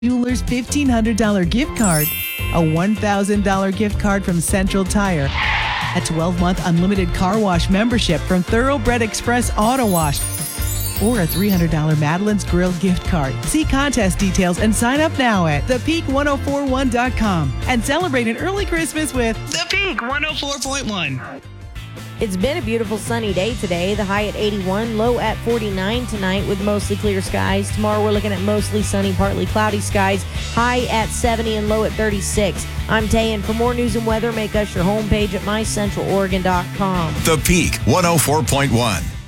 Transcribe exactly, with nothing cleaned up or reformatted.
Bueller's fifteen hundred dollars gift card, a one thousand dollars gift card from Central Tire, a twelve-month unlimited car wash membership from Thoroughbred Express Auto Wash, or a three hundred dollars Madeline's Grill gift card. See contest details and sign up now at the peak ten forty-one dot com and celebrate an early Christmas with The Peak one oh four point one. It's been a beautiful sunny day today. The high at eighty-one, low at forty-nine tonight with mostly clear skies. Tomorrow we're looking at mostly sunny, partly cloudy skies. High at seventy and low at thirty-six. I'm Tay, and for more news and weather, make us your homepage at my central oregon dot com. The Peak one oh four point one.